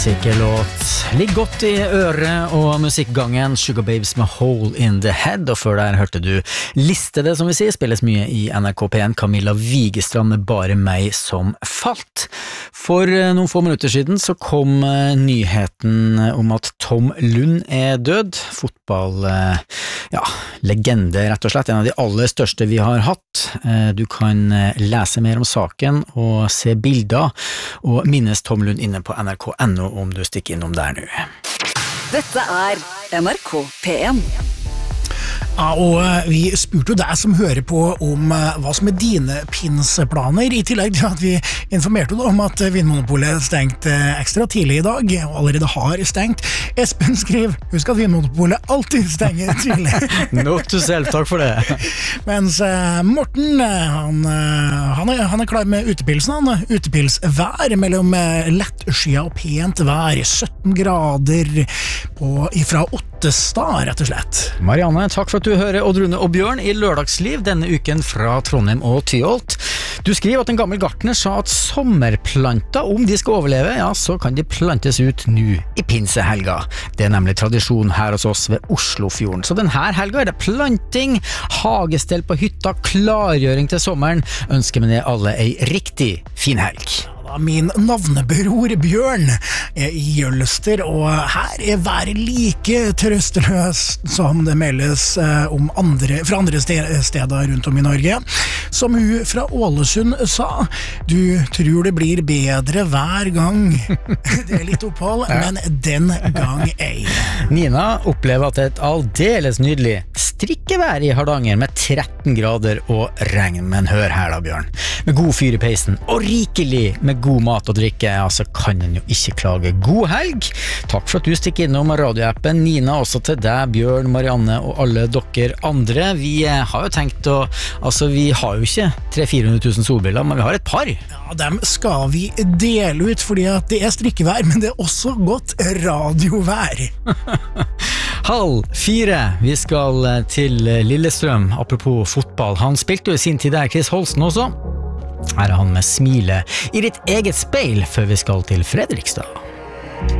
Klassikkerlåt. Ligg godt i øret og musikkgangen. Sugar Babes med Hole in the Head. Og før der hørte du Listede, som vi sier, spilles mye i NRK P1. Camilla Wigestrand med Bare meg som falt. For noen få minutter siden så kom nyheten om at Tom Lund er død. Fotball, legende rett og slett. En av de aller største vi har hatt. Du kan lese mer om saken og se bilder og minnes Tom Lund inne på NRK.no om du stikker innom der nå. Dette NRK P1. Ja, og vi spurte jo deg som hører på om hva som dine pinseplaner, i tillegg til at vi informerte om at Vinmonopolet stengte ekstra tidlig i dag, og allerede har stengt. Espen skriver, husk at Vinmonopolet alltid stenger tidlig. Note to self, takk for det. Mens Morten, han er klar med utepilsen, utepilsvær mellom lettskyet og pent vær, 17 grader fra Ottestad, rett og slett. Marianne, takk for at du hører Oddrune og Bjørn i Lørdagsliv denne uken fra Trondheim og Tyholt. Du skriver at en gammel gartner sa at sommerplanter, om de skal overleve, så kan de plantes ut nå i pinsehelga. Det er nemlig tradisjon her hos oss ved Oslofjorden. Så denne helga er det planting, hagestell på hytta, klargjøring til sommeren. Ønsker med det alle ei riktig fin helg. Min navnebror Bjørn er i Jølster, og her er været like trøsteløst som det meldes om fra andre steder rundt om i Norge. Som hun fra Ålesund sa, du tror det blir bedre hver gang. Det er litt opphold, men den gang ei. Nina opplever at det er et aldeles nydelig strikkevær i Hardanger med 13 grader og regn, men hør her da, Bjørn. Med god fyr i peisen og rikelig med god mat og drikke, så kan en jo ikke klage. God helg! Takk for at du stikker innom radioappen. Nina, også til deg, Bjørn, Marianne og alle dere andre. Vi har jo tenkt vi har jo ikke 300-400 000 solbriller, men vi har et par. Ja, dem skal vi dele ut, fordi at det er strikkevær, men det er også godt radiovær. 3:30. Vi skal til Lillestrøm, apropos fotball. Han spilte jo i sin tid der, Chris Holsten også. Her er han med smile i ditt eget speil før vi skal til Fredrikstad.